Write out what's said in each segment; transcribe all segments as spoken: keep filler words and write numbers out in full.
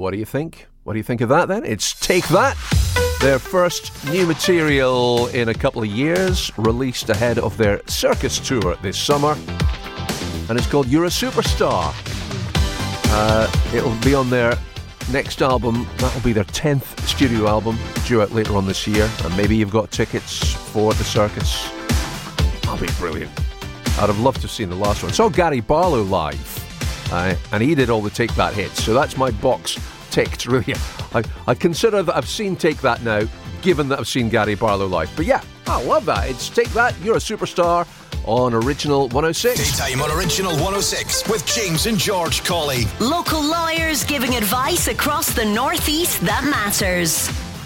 what do you think? What do you think of that then? It's Take That, their first new material in a couple of years, released ahead of their circus tour this summer. And it's called You're a Superstar. Uh, it'll be on their next album. That'll be their tenth studio album, due out later on this year. And maybe you've got tickets for the circus. That'll be brilliant. I'd have loved to have seen the last one. I saw Gary Barlow live, uh, and he did all the Take That hits. So that's my box ticked, really. I, I consider that I've seen Take That now, given that I've seen Gary Barlow live. But yeah, I love that. It's Take That, You're a Superstar, on Original one oh six. Daytime on Original one oh six with James and George Colley. Local lawyers giving advice across the northeast that matters.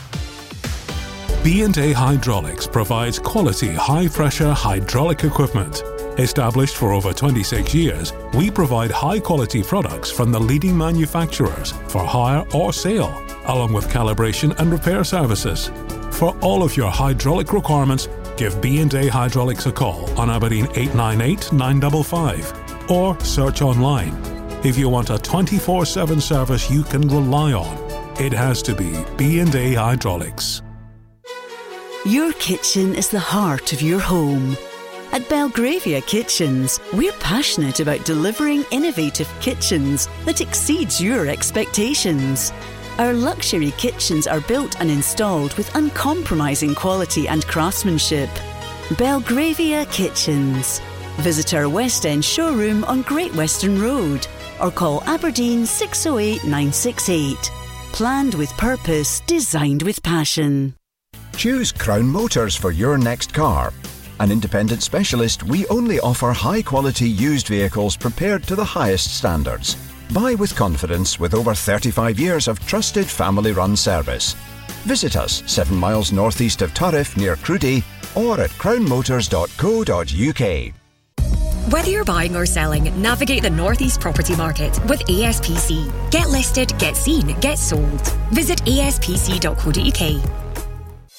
B and A Hydraulics provides quality high-pressure hydraulic equipment. Established for over twenty-six years, we provide high-quality products from the leading manufacturers for hire or sale, along with calibration and repair services. For all of your hydraulic requirements, give B and A Hydraulics a call on Aberdeen eight nine eight, nine five five or search online. If you want a twenty-four seven service you can rely on, it has to be B and A Hydraulics. Your kitchen is the heart of your home. At Belgravia Kitchens, we're passionate about delivering innovative kitchens that exceeds your expectations. Our luxury kitchens are built and installed with uncompromising quality and craftsmanship. Belgravia Kitchens. Visit our West End showroom on Great Western Road or call Aberdeen six oh eight, nine six eight. Planned with purpose, designed with passion. Choose Crown Motors for your next car. An independent specialist, we only offer high-quality used vehicles prepared to the highest standards. Buy with confidence with over thirty-five years of trusted family-run service. Visit us seven miles northeast of Turriff near Cruddy or at crown motors dot co dot uk. Whether you're buying or selling, navigate the Northeast property market with A S P C. Get listed, get seen, get sold. Visit A S P C dot co dot uk.